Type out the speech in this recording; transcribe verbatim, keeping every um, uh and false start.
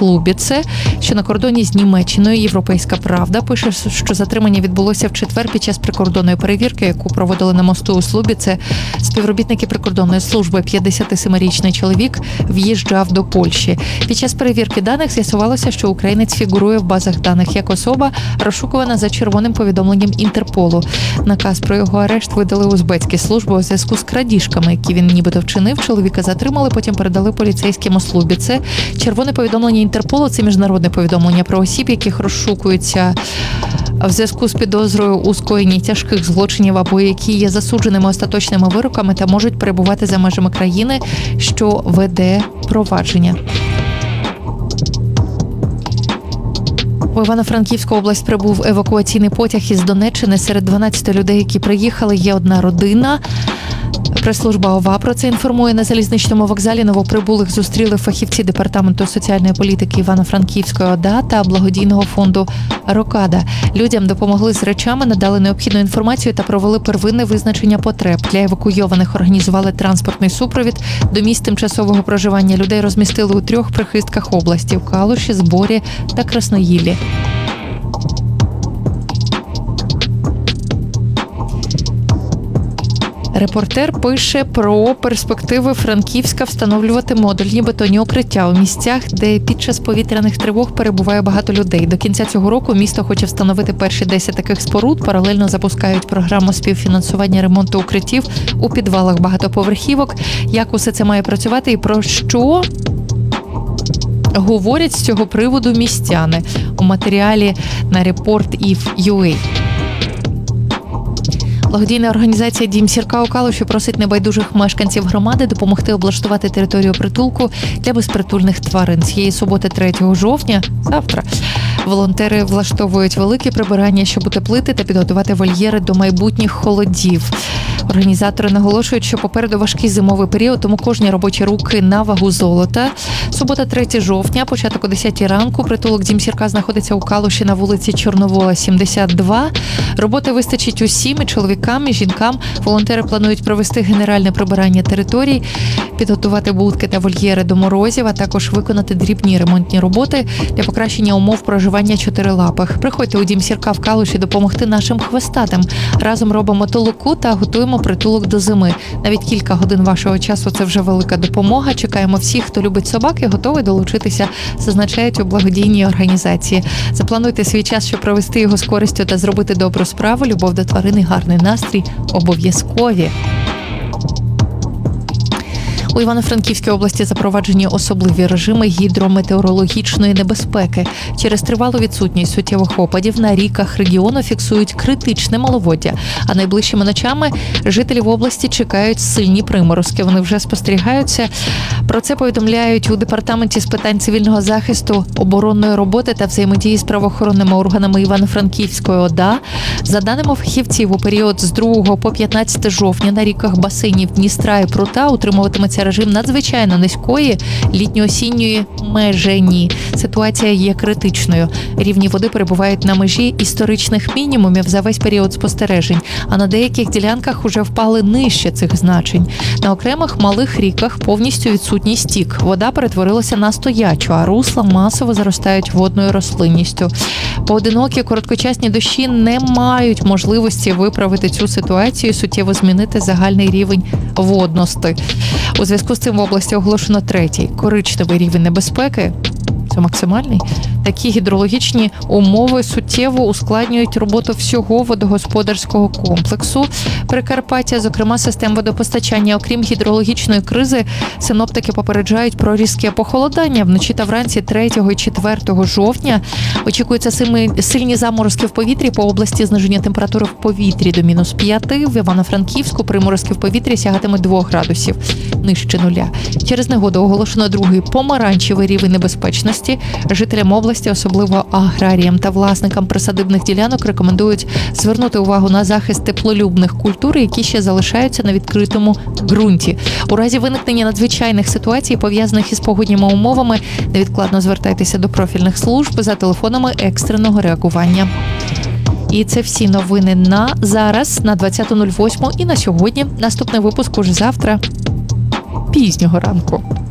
Слубіце, що на кордоні з Німеччиною. Європейська правда пише, що затримання відбулося в четвер під час прикордонної перевірки, яку проводили на мосту у Слубіце. Співробітники прикордонної служби. п'ятдесятисемирічний чоловік в'їжджав до Польщі. Під час перевірки даних з'ясувалося, що українець фігурує в базах даних як особа, розшукувана за червоним повідомленням Інтерполу. Наказ про його арешт видали узбецькі служби у зв'язку з крадіжками, які він нібито вчинив. Чоловіка затримали, потім передали поліцейським у Слубіце. Червоне повідомлення Інтерполу – це міжнародне повідомлення про осіб, яких розшукуються в зв'язку з підозрою у скоєнні тяжких злочинів або які є засудженими остаточними вироками та можуть перебувати за межами країни, що веде провадження. У Івано-Франківську область прибув евакуаційний потяг із Донеччини. Серед дванадцяти людей, які приїхали, є одна родина. Прес-служба ОВА про це інформує. На залізничному вокзалі новоприбулих зустріли фахівці Департаменту соціальної політики Івано-Франківської ОДА та благодійного фонду «Рокада». Людям допомогли з речами, надали необхідну інформацію та провели первинне визначення потреб. Для евакуйованих організували транспортний супровід. До місць тимчасового проживання людей розмістили у трьох прихистках області – в Калуші, Зборі та Красноїлі. Репортер пише про перспективи Франківська встановлювати модульні бетонні укриття у місцях, де під час повітряних тривог перебуває багато людей. До кінця цього року місто хоче встановити перші десять таких споруд. Паралельно запускають програму співфінансування ремонту укриттів у підвалах багатоповерхівок. Як усе це має працювати і про що говорять з цього приводу містяни у матеріалі на репорт ІФ крапка ю а. Благодійна організація «Дім Сірка» у Калуші просить небайдужих мешканців громади допомогти облаштувати територію притулку для безпритульних тварин. Цієї суботи, третього жовтня, завтра, волонтери влаштовують велике прибирання, щоб утеплити та підготувати вольєри до майбутніх холодів. Організатори наголошують, що попереду важкий зимовий період, тому кожні робочі руки на вагу золота. Субота, третього жовтня, початок о десятій ранку. Притулок «Дім Сірка» знаходиться у Калуші на вулиці Чорновола, сімдесят два. Роботи вистачить усім, і чоловікам, і жінкам. Волонтери планують провести генеральне прибирання територій, підготувати будки та вольєри до морозів, а також виконати дрібні ремонтні роботи для покращення умов проживання чотирилапих. Приходьте у «Дім Сірка» в Калуші допомогти нашим хвостатим. Разом робимо толоку та готуємо притулок до зими. Навіть кілька годин вашого часу – це вже велика допомога. Чекаємо всіх, хто любить собак і готовий долучитися, зазначають у благодійній організації. Заплануйте свій час, щоб провести його з користю та зробити добру справу. Любов до тварин і гарний настрій обов'язкові. У Івано-Франківській області запроваджені особливі режими гідрометеорологічної небезпеки. Через тривалу відсутність суттєвих опадів на ріках регіону фіксують критичне маловоддя. А найближчими ночами жителів області чекають сильні приморозки. Вони вже спостерігаються. Про це повідомляють у Департаменті з питань цивільного захисту, оборонної роботи та взаємодії з правоохоронними органами Івано-Франківської ОДА. За даними фахівців, у період з другого по п'ятнадцяте жовтня на ріках басейнів Дністра і Прута утримуватиметься режим надзвичайно низької літньо-осінньої межені. Ситуація є критичною. Рівні води перебувають на межі історичних мінімумів за весь період спостережень, а на деяких ділянках уже впали нижче цих значень. На окремих малих ріках повністю відсутній стік. Вода перетворилася на стоячу, а русла масово заростають водною рослинністю. Поодинокі короткочасні дощі не мають можливості виправити цю ситуацію і суттєво змінити загальний рівень водності. У зв'язку з цим в області оголошено третій коричневий рівень небезпеки. Це максимальний. Такі гідрологічні умови суттєво ускладнюють роботу всього водогосподарського комплексу Прикарпаття, зокрема систем водопостачання. Окрім гідрологічної кризи, синоптики попереджають про різке похолодання. Вночі та вранці третього і четвертого жовтня очікуються сильні заморозки в повітрі. По області зниження температури в повітрі до мінус п'яти. В Івано-Франківську приморозки в повітрі сягатимуть двох градусів нижче нуля. Через негоду оголошено другий помаранчевий рівень небезпечності. Жителям області, особливо аграріям та власникам присадибних ділянок, рекомендують звернути увагу на захист теплолюбних культур, які ще залишаються на відкритому ґрунті. У разі виникнення надзвичайних ситуацій, пов'язаних із погодніми умовами, невідкладно звертайтеся до профільних служб за телефонами екстреного реагування. І це всі новини на зараз, на двадцяту нуль восьму і на сьогодні. Наступний випуск уже завтра, пізнього ранку.